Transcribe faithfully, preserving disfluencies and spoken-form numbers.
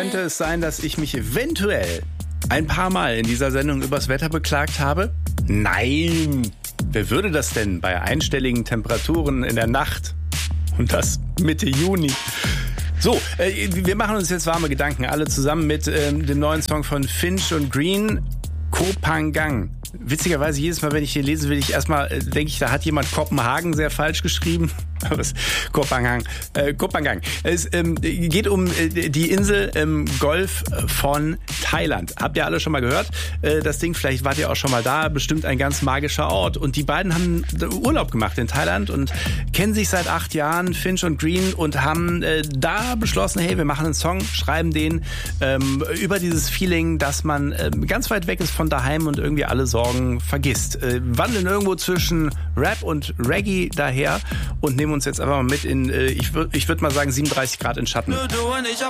Könnte es sein, dass ich mich eventuell ein paar Mal in dieser Sendung übers Wetter beklagt habe? Nein! Wer würde das denn bei einstelligen Temperaturen in der Nacht? Und das Mitte Juni. So, äh, wir machen uns jetzt warme Gedanken, alle zusammen mit ähm, dem neuen Song von Finch und Green, Kopangang. Witzigerweise, jedes Mal, wenn ich hier lese, will ich erstmal, äh, denke ich, da hat jemand Kopenhagen sehr falsch geschrieben. Aber es Kopangang. Äh, Kopangang. Es ähm, geht um äh, die Insel im Golf von Thailand. Habt ihr alle schon mal gehört? Äh, das Ding, vielleicht wart ihr auch schon mal da, bestimmt ein ganz magischer Ort. Und die beiden haben Urlaub gemacht in Thailand und kennen sich seit acht Jahren, Finch und Green, und haben äh, da beschlossen, hey, wir machen einen Song, schreiben den ähm, über dieses Feeling, dass man äh, ganz weit weg ist von daheim und irgendwie alle Sorgen vergisst. Äh, wandeln irgendwo zwischen Rap und Reggae daher und nehmen uns jetzt einfach mal mit in, äh, ich würde ich würd mal sagen, siebenunddreißig Grad in Schatten. Nur du und ich auf